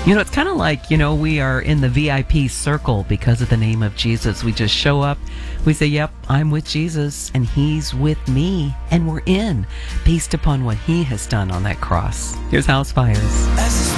It's kind of like, we are in the VIP circle because of the name of Jesus. We just show up. We say, yep, I'm with Jesus and he's with me. And we're in based upon what he has done on that cross. Here's House Fires.